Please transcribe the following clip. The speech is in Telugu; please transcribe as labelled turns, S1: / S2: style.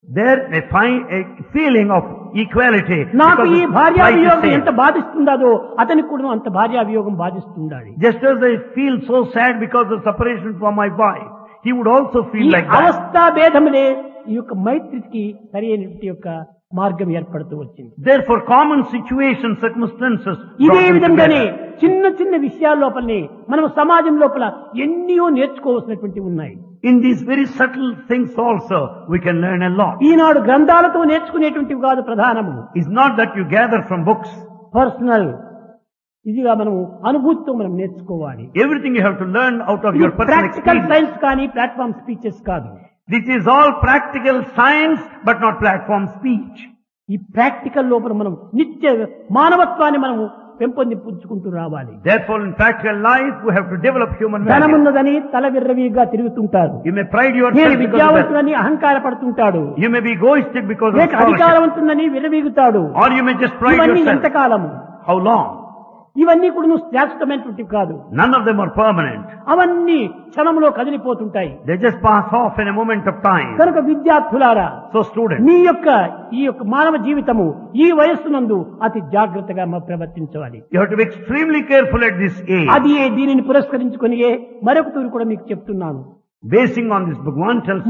S1: There they find a feeling of equality.
S2: నాకు ఈ
S1: because
S2: భార్యా
S1: life is
S2: వియోగం
S1: same.
S2: ఎంత బాధిస్తుందో అతనికి కూడా అంత భార్యా వియోగం బాధిస్తుండాలి.
S1: Just as I feel so sad because of separation from my wife, he would also feel
S2: ఈ
S1: like that.
S2: అవస్థా భేదములే ఈ యొక్క మైత్రికి సరైనటువంటి యొక్క మార్గం ఏర్పడుతూ వచ్చింది.
S1: Therefore, common situations, circumstances.
S2: ఇదే
S1: brought them
S2: విధంగానే
S1: together.
S2: చిన్న చిన్న విషయాల లోపలనే మనం సమాజం లోపల ఎన్నో నేర్చుకోవాల్సినటువంటివి ఉన్నాయి.
S1: In these very subtle things also, we can learn a lot.
S2: ఈనాడు గ్రంథాలతో నేర్చుకునేటువంటివి కాదు ప్రధానము.
S1: It's not that you gather from books.
S2: Personal ఇదిగా మనం అనుభూతితో మనం నేర్చుకోవాలి.
S1: Everything you have to learn out of
S2: ఇది
S1: your personal
S2: practical
S1: experience.
S2: Science కానీ ప్లాట్ఫామ్ స్పీచెస్ కాదు.
S1: This is all practical science, but not platform speech.
S2: ఈ ప్రాక్టికల్ లోపల మనం నిత్య మానవత్వాన్ని మనము పెంపొందించుకుంటూ రావాలి.
S1: Therefore, in practical life, we have to develop human values.
S2: ధనమున్నదని తల విర్రవీగా తిరుగుతుంటారు.
S1: You may pride
S2: నేను
S1: yourself because of that.
S2: విద్యావంతులని అహంకార పడుతుంటాడు.
S1: You may be egoistic because of
S2: లేక
S1: scholarship.
S2: అధికారవంతులని విర్రవీగుతాడు.
S1: Or you may just pride
S2: ఇవన్నీ
S1: yourself.
S2: ఎంతకాలము?
S1: How long?
S2: ఇవన్నీ కూడా నువ్వు శాశ్వతమైనటువంటివి కాదు.
S1: None of them are permanent.
S2: అవన్నీ క్షణంలో కదిలిపోతుంటాయి.
S1: They just pass off in a moment of time.
S2: కనుక విద్యార్థులారా,
S1: So students,
S2: మీ యొక్క ఈ యొక్క మానవ జీవితము ఈ వయస్సునందు అతి జాగ్రత్తగా ప్రవర్తించాలి.
S1: you have to be extremely careful at this age.
S2: అది దీనిని పురస్కరించుకొని మరొక తూరు కూడా మీకు చెప్తున్నాను.
S1: Basing on this, Bhagwan tells